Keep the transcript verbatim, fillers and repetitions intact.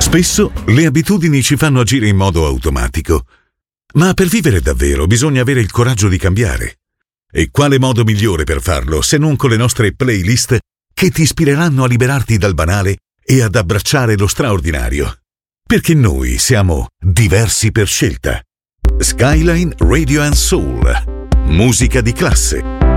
Spesso le abitudini ci fanno agire in modo automatico, ma per vivere davvero bisogna avere il coraggio di cambiare. E quale modo migliore per farlo se non con le nostre playlist che ti ispireranno a liberarti dal banale e ad abbracciare lo straordinario? Perché noi siamo diversi per scelta. Skyline Radio and Soul. Musica di classe.